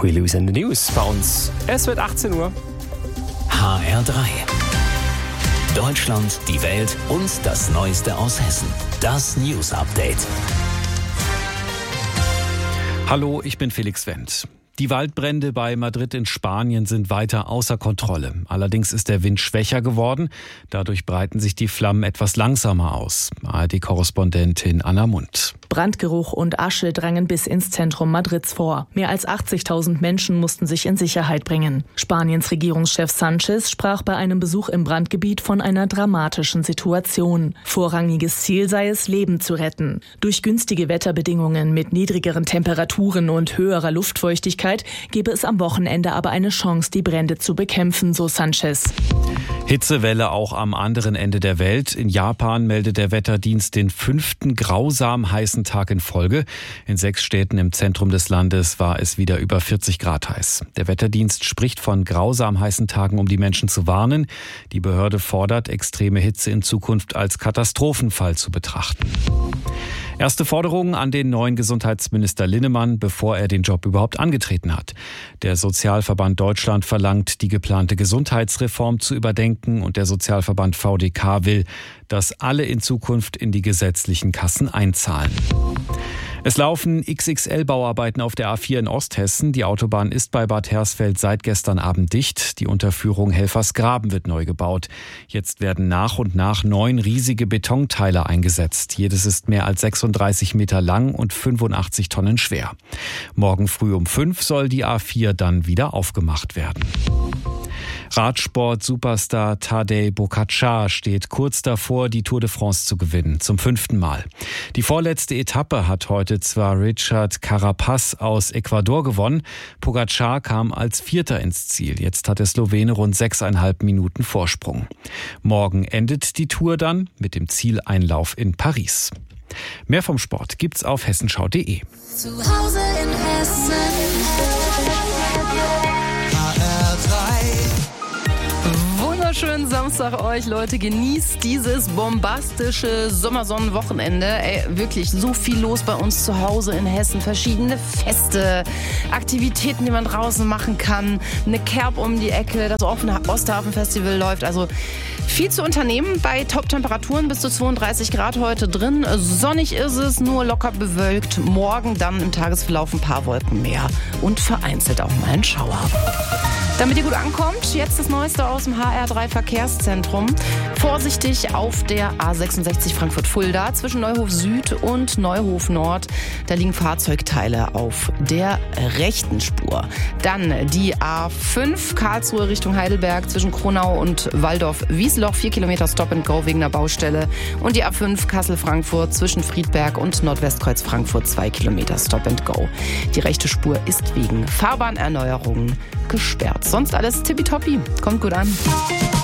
Preludes in the News bei uns. Es wird 18 Uhr. HR3. Deutschland, die Welt und das Neueste aus Hessen. Das News Update. Hallo, ich bin Felix Wendt. Die Waldbrände bei Madrid in Spanien sind weiter außer Kontrolle. Allerdings ist der Wind schwächer geworden. Dadurch breiten sich die Flammen etwas langsamer aus. ARD-Korrespondentin Anna Mundt. Brandgeruch und Asche drangen bis ins Zentrum Madrids vor. Mehr als 80.000 Menschen mussten sich in Sicherheit bringen. Spaniens Regierungschef Sánchez sprach bei einem Besuch im Brandgebiet von einer dramatischen Situation. Vorrangiges Ziel sei es, Leben zu retten. Durch günstige Wetterbedingungen mit niedrigeren Temperaturen und höherer Luftfeuchtigkeit gebe es am Wochenende aber eine Chance, die Brände zu bekämpfen, so Sánchez. Hitzewelle auch am anderen Ende der Welt. In Japan meldet der Wetterdienst den 5. grausam heißen Tag in Folge. In 6 Städten im Zentrum des Landes war es wieder über 40 Grad heiß. Der Wetterdienst spricht von grausam heißen Tagen, um die Menschen zu warnen. Die Behörde fordert, extreme Hitze in Zukunft als Katastrophenfall zu betrachten. Erste Forderungen an den neuen Gesundheitsminister Linnemann, bevor er den Job überhaupt angetreten hat. Der Sozialverband Deutschland verlangt, die geplante Gesundheitsreform zu überdenken, und der Sozialverband VDK will, dass alle in Zukunft in die gesetzlichen Kassen einzahlen. Es laufen XXL-Bauarbeiten auf der A4 in Osthessen. Die Autobahn ist bei Bad Hersfeld seit gestern Abend dicht. Die Unterführung Helfersgraben wird neu gebaut. Jetzt werden nach und nach 9 riesige Betonteile eingesetzt. Jedes ist mehr als 36 Meter lang und 85 Tonnen schwer. Morgen früh um 5 soll die A4 dann wieder aufgemacht werden. Radsport-Superstar Tadej Pogačar steht kurz davor, die Tour de France zu gewinnen, zum 5. Mal. Die vorletzte Etappe hat heute zwar Richard Carapaz aus Ecuador gewonnen, Pogačar kam als 4. ins Ziel. Jetzt hat der Slowene rund 6,5 Minuten Vorsprung. Morgen endet die Tour dann mit dem Zieleinlauf in Paris. Mehr vom Sport gibt's auf hessenschau.de. Zu Hause in Hessen. Wunderschönen Samstag euch, Leute. Genießt dieses bombastische Sommersonnenwochenende. Wirklich so viel los bei uns zu Hause in Hessen. Verschiedene Feste, Aktivitäten, die man draußen machen kann. Eine Kerb um die Ecke, das offene Osterhafen-Festival läuft. Also viel zu unternehmen bei Top-Temperaturen, bis zu 32 Grad heute drin. Sonnig ist es, nur locker bewölkt. Morgen dann im Tagesverlauf ein paar Wolken mehr und vereinzelt auch mal ein Schauer. Damit ihr gut ankommt, jetzt das Neueste aus dem HR3 Verkehrszentrum. Vorsichtig auf der A66 Frankfurt-Fulda zwischen Neuhof Süd und Neuhof Nord. Da liegen Fahrzeugteile auf der rechten Spur. Dann die A5 Karlsruhe Richtung Heidelberg zwischen Kronau und Waldorf-Wiesloch. 4 Kilometer Stop and Go wegen der Baustelle. Und die A5 Kassel-Frankfurt zwischen Friedberg und Nordwestkreuz Frankfurt. 2 Kilometer Stop and Go. Die rechte Spur ist wegen Fahrbahnerneuerungen gesperrt. Sonst alles tippitoppi. Kommt gut an.